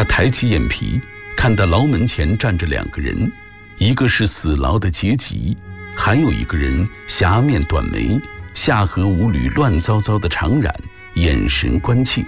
他抬起眼皮，看到牢门前站着2个人，一个是死牢的杰吉，还有一个人狭面短眉，下颌五缕乱糟糟的长髯，眼神关切。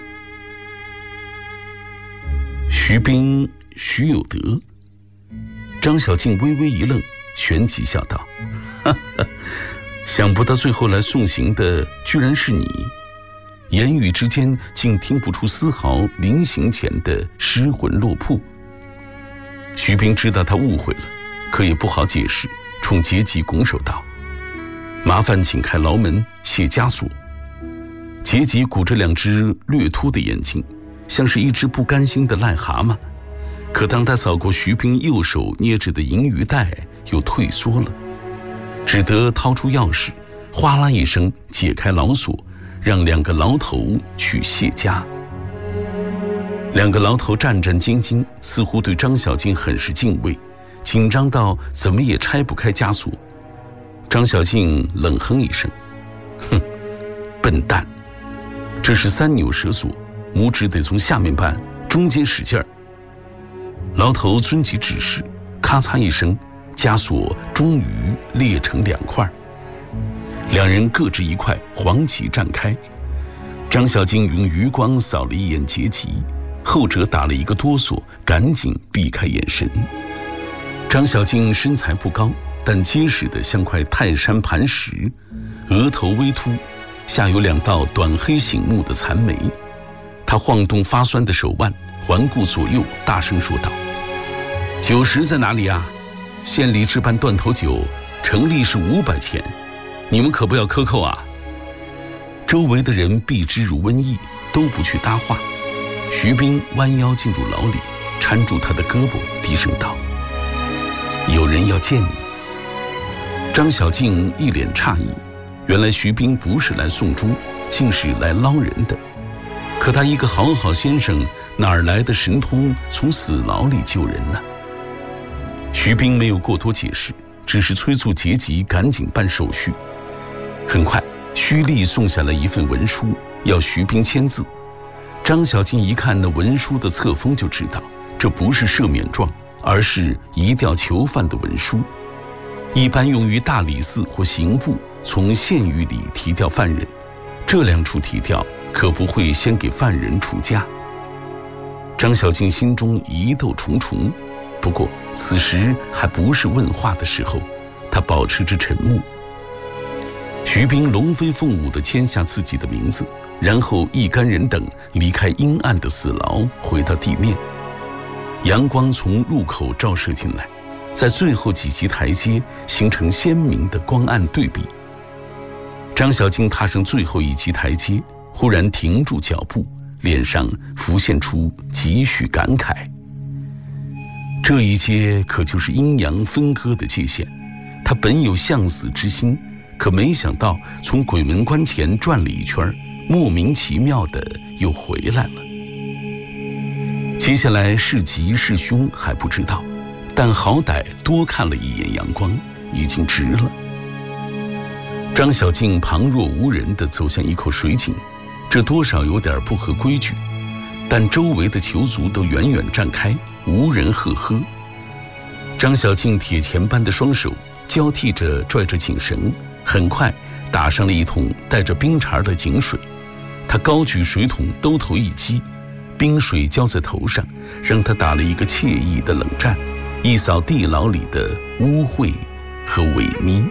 徐冰、徐有德。张小静微微一愣，旋即笑道：“哈哈，想不到最后来送行的居然是你。”言语之间竟听不出丝毫临行前的失魂落魄。徐冰知道他误会了，可也不好解释，冲杰吉拱手道：“麻烦请开牢门，卸枷锁。”杰吉鼓着2只略凸的眼睛，像是一只不甘心的癞蛤蟆。可当他扫过徐冰右手捏着的银鱼袋，又退缩了，只得掏出钥匙，哗啦一声解开牢锁，让2个牢头去卸枷。2个牢头战战兢兢，似乎对张小静很是敬畏，紧张到怎么也拆不开枷锁。张小静冷哼一声：“哼，笨蛋，这是3钮蛇锁，拇指得从下面扳，中间使劲儿。”牢头遵其指示，咔嚓一声，枷锁终于裂成2块。2人各执一块，黄旗绽开。张小静用余光扫了一眼杰吉，后者打了一个哆嗦，赶紧避开眼神。张小静身材不高，但结实的像块泰山磐石，额头微凸，下有2道短黑醒目的残眉。她晃动发酸的手腕，环顾左右，大声说道：“酒食在哪里啊？县里这般断头酒，成立是500钱，你们可不要克扣啊！”周围的人避之如瘟疫，都不去搭话。徐冰弯腰进入牢里，搀住他的胳膊，低声道：“有人要见你。”张小静一脸诧异，原来徐冰不是来送猪，竟是来捞人的。可他一个好先生，哪儿来的神通从死牢里救人呢？徐冰没有过多解释，只是催促杰吉赶紧办手续。很快，徐丽送下了一份文书，要徐冰签字。张小静一看那文书的册封，就知道这不是赦免状，而是移调囚犯的文书，一般用于大理寺或刑部从县狱里提调犯人。这2处提调可不会先给犯人处假。张小静心中疑窦重重，不过此时还不是问话的时候，她保持着沉默。徐冰龙飞凤舞地签下自己的名字，然后一干人等离开阴暗的死牢，回到地面。阳光从入口照射进来，在最后几级台阶形成鲜明的光暗对比。张小静踏上最后一级台阶，忽然停住脚步，脸上浮现出几许感慨。这一阶可就是阴阳分割的界限，他本有向死之心，可没想到从鬼门关前转了一圈，莫名其妙的又回来了。接下来是吉是凶还不知道，但好歹多看了一眼阳光，已经值了。张小静旁若无人地走向一口水井，这多少有点不合规矩，但周围的囚卒都远远站开，无人喝喝。张小静铁钳般的双手交替着拽着井绳，很快打上了一桶带着冰碴的井水。他高举水桶，兜头一击，冰水浇在头上，让他打了一个惬意的冷战，一扫地牢里的污秽和萎靡。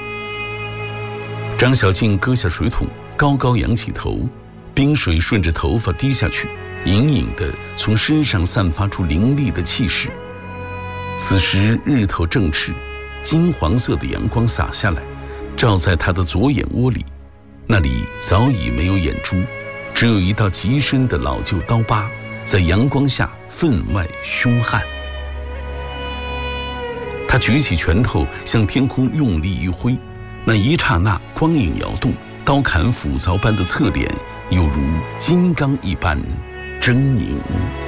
张小静割下水桶，高高扬起头，冰水顺着头发滴下去，隐隐地从身上散发出凌厉的气势。此时日头正赤，金黄色的阳光洒下来，照在他的左眼窝里，那里早已没有眼珠，只有一道极深的老旧刀疤，在阳光下分外凶悍。他举起拳头向天空用力一挥，那一刹那光影摇动，刀砍斧凿般的侧脸犹如金刚一般狰狞。